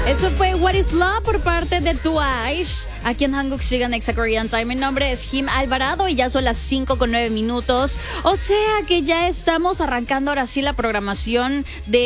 Eso fue What is Love por parte de Twice. Aquí en Hanguk Sigan Exa Korean Time. Mi nombre es Jim Alvarado y ya son las 5:09. O sea que ya estamos arrancando ahora sí la programación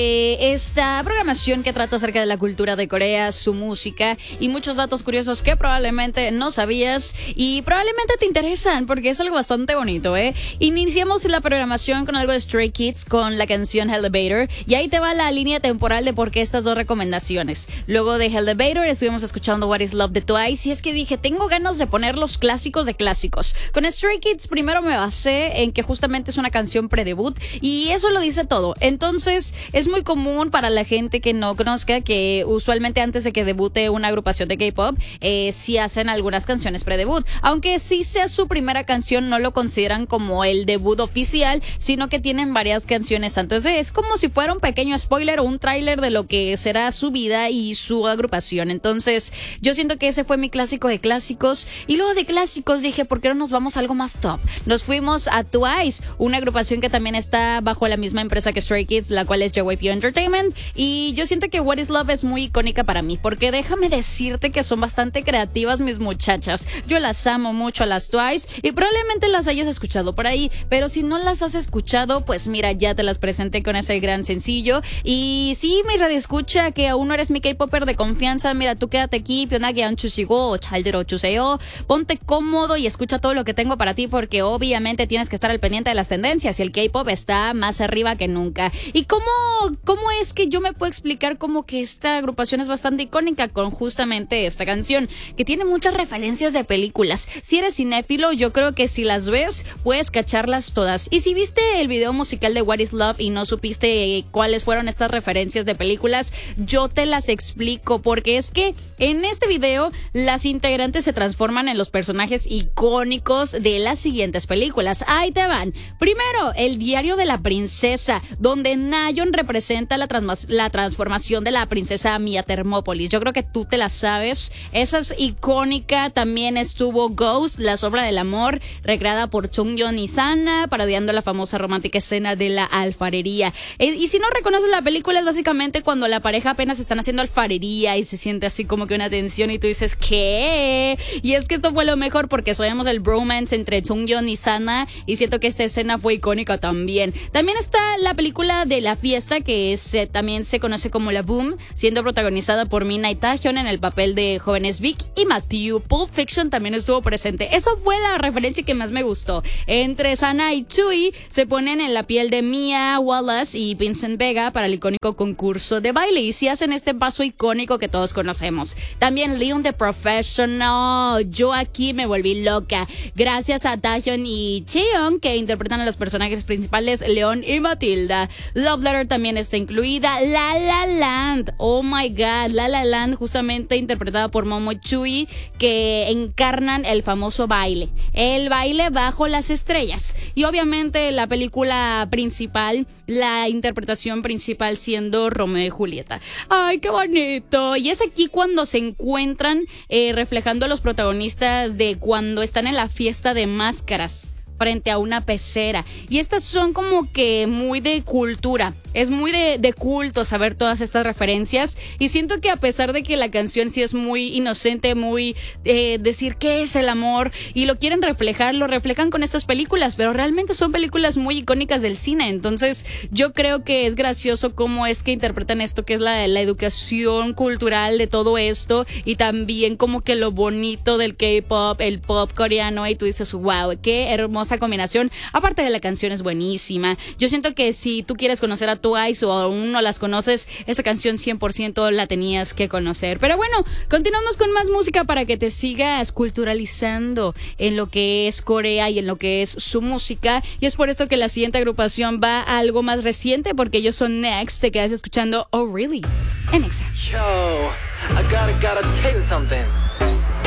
de esta programación que trata acerca de la cultura de Corea, su música y muchos datos curiosos que probablemente no sabías y probablemente te interesan porque es algo bastante bonito, ¿eh? Iniciamos la programación con algo de Stray Kids con la canción Elevator y ahí te va la línea temporal de por qué estas dos recomendaciones. Luego de Elevator estuvimos escuchando What is Love de Twice y es que dije, tengo ganas de poner los clásicos de clásicos. Con Stray Kids primero me basé en que justamente es una canción pre-debut y eso lo dice todo. Entonces es muy común para la gente que no conozca que usualmente antes de que debute una agrupación de K-pop sí hacen algunas canciones pre-debut. Aunque sí sea su primera canción, no lo consideran como el debut oficial, sino que tienen varias canciones antes de. Es como si fuera un pequeño spoiler o un tráiler de lo que será su vida y su agrupación. Entonces yo siento que ese fue mi clásico de clásicos y luego de clásicos dije, ¿por qué no nos vamos a algo más top? Nos fuimos a Twice, una agrupación que también está bajo la misma empresa que Stray Kids, la cual es JYP Entertainment, y yo siento que What is Love es muy icónica para mí, porque déjame decirte que son bastante creativas mis muchachas. Yo las amo mucho a las Twice y probablemente las hayas escuchado por ahí, pero si no las has escuchado, pues mira, ya te las presenté con ese gran sencillo. Y sí, mi radio escucha que aún no eres mi K-popper de confianza, mira, tú quédate aquí, 편하게 앉으시고 잘 들어주세요. Ponte cómodo y escucha todo lo que tengo para ti, porque obviamente tienes que estar al pendiente de las tendencias y el K-pop está más arriba que nunca. ¿Y cómo es que yo me puedo explicar cómo que esta agrupación es bastante icónica con justamente esta canción, que tiene muchas referencias de películas? Si eres cinéfilo, yo creo que si las ves, puedes cacharlas todas. Y si viste el video musical de What is Love y no supiste cuáles fueron estas referencias de películas, yo te las explico, porque es que en este video las integrantes se transforman en los personajes icónicos de las siguientes películas. Ahí te van. Primero, El diario de la princesa, donde Nayeon representa la transformación de la princesa Mia Thermopolis. Yo creo que tú te la sabes. Esa es icónica. También estuvo Ghost, la sombra del amor, recreada por Chungyeon y Sana, parodiando la famosa romántica escena de la alfarería. Y si no reconoces la película, es básicamente cuando la pareja apenas están haciendo alfarería y se siente así como que una tensión y tú dices, ¿qué? Y es que esto fue lo mejor porque sabemos el bromance entre Chungyeon y Sana y siento que esta escena fue icónica también. También está la película de La Fiesta, que también se conoce como La Boom, siendo protagonizada por Mina y Taehyun en el papel de jóvenes Vic y Matthew. Pulp Fiction también estuvo presente. Esa fue la referencia que más me gustó. Entre Sana y Chui se ponen en la piel de Mia Wallace y Vincent Vega para el icónico concurso de baile y si hacen este paso icónico que todos conocemos. También Leon the Professional, yo aquí me volví loca gracias a Taehyun y Cheon, que interpretan a los personajes principales Leon y Matilda. Love Letter también está incluida. La La Land, oh my god, La La Land, justamente interpretada por Momo y Chui, que encarnan el famoso baile, el baile bajo las estrellas. Y obviamente la película principal, la interpretación principal siendo Romeo y Julieta. ¡Ay, qué bonito! Y es aquí cuando se encuentran reflejando a los protagonistas de cuando están en la fiesta de máscaras frente a una pecera. Y estas son como que muy de cultura. Es muy de culto saber todas estas referencias. Y siento que a pesar de que la canción sí es muy inocente, muy decir qué es el amor, y lo quieren reflejar, lo reflejan con estas películas, pero realmente son películas muy icónicas del cine. Entonces yo creo que es gracioso cómo es que interpretan esto, que es la educación cultural de todo esto, y también como que lo bonito del K-pop, el pop coreano, y tú dices, wow, qué hermosa combinación. Aparte de la canción es buenísima. Yo siento que si tú quieres conocer a Twice o aún no las conoces, esta canción 100% la tenías que conocer. Pero bueno, continuamos con más música para que te sigas culturalizando en lo que es Corea y en lo que es su música. Y es por esto que la siguiente agrupación va a algo más reciente, porque ellos son Next. Te quedas escuchando Oh Really en Exa. Yo, I gotta tell you something.